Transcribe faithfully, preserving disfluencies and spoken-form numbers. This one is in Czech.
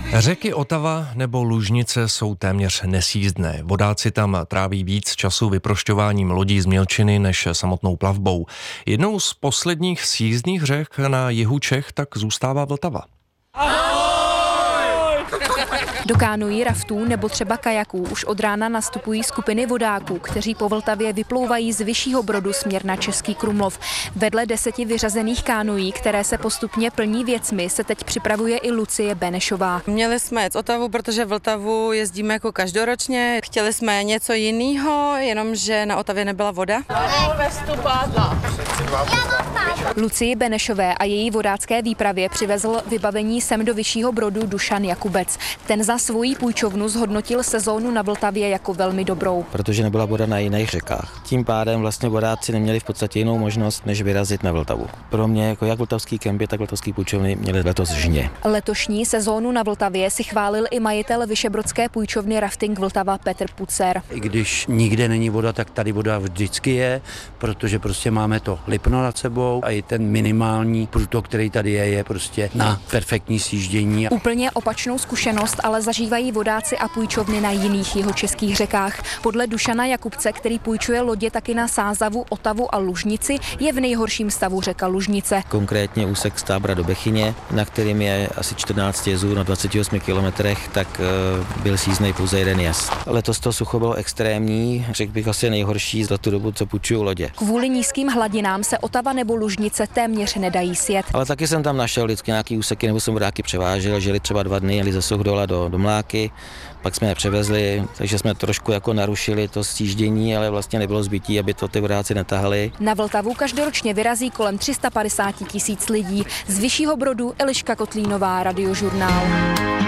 Řeky Otava nebo Lužnice jsou téměř nesjízdné. Vodáci tam tráví víc času vyprošťováním lodí z mělčiny než samotnou plavbou. Jednou z posledních sjízdných řek na jihu Čech tak zůstává Vltava. Do kánoí, raftů nebo třeba kajaků už od rána nastupují skupiny vodáků, kteří po Vltavě vyplouvají z Vyššího Brodu směr na Český Krumlov. Vedle deseti vyřazených kánoí, které se postupně plní věcmi, se teď připravuje i Lucie Benešová. Měli jsme jet z Otavu, protože Vltavu jezdíme jako každoročně. Chtěli jsme něco jiného, jenomže na Otavě nebyla voda. Lucii Benešové a její vodácké výpravě přivezl vybavení sem do Vyššího Brodu Dušan Jakubec. Ten za svoji půjčovnu zhodnotil sezónu na Vltavě jako velmi dobrou. Protože nebyla voda na jiných řekách. Tím pádem vlastně vodáci neměli v podstatě jinou možnost, než vyrazit na Vltavu. Pro mě jako jak vltavský kempy, tak vltavský půjčovny měli letos žně. Letošní sezónu na Vltavě si chválil i majitel vyšebrodské půjčovny Rafting Vltava Petr Pucer. I když nikde není voda, tak tady voda vždycky je, protože prostě máme to Lipno nad sebou a i ten minimální průtok, který tady je, je prostě na perfektní sjíždění. Úplně opačnou zkušenost ale zažívají vodáci a půjčovny na jiných jihočeských řekách. Podle Dušana Jakubce, který půjčuje lodě taky na Sázavu, Otavu a Lužnici, je v nejhorším stavu řeka Lužnice. Konkrétně úsek z Tábra do Bechyně, na kterým je asi čtrnáct jezů na dvaceti osmi kilometrech, tak byl sjízdnej pouze jeden jez. Letos to sucho bylo extrémní, řekl bych asi nejhorší za tu dobu, co půjčuju lodě. Kvůli nízkým hladinám se Otava nebo Lužnice téměř nedají sjet. Ale taky jsem tam našel vždycky nějaký úseky, nebo jsem vodáky převážel, žili třeba dva dny, jeli ze Suchdola do, do Mláky, pak jsme je převezli, takže jsme trošku jako narušili to sjíždění, ale vlastně nebylo zbytí, aby to ty vodáci netahali. Na Vltavu každoročně vyrazí kolem tři sta padesát tisíc lidí. Z Vyššího Brodu Eliška Kotlínová, Radiožurnál.